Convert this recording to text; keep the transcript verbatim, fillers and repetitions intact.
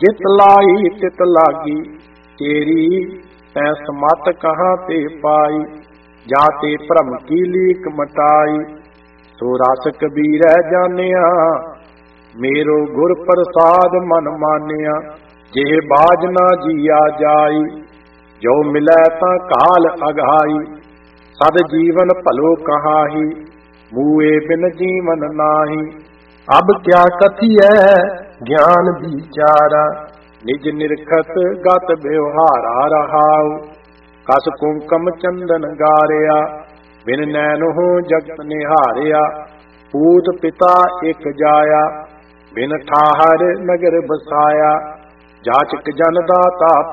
जित लाई तित लागी तेरी, तै समत कहाँ ते पाई। जाते भ्रम की लीक मटाई, सो रस कबीर जानिया। मेरो गुर प्रसाद मन मानिया, जे बाज ना जिया जाई। जो मिलै तां काल अघाई, सद जीवन भलो कहाही। मूए बिन जीवन नाही, अब क्या कथिय ज्ञान विचारा। निज निरखत गत व्यवहारा रहाऊ। कस कुंकम चंदन गारिया, बिन नैन हो जगत निहारिया। पूत पिता एक जाया, बिन ठाहर नगर बसाया। जाचक जन दाता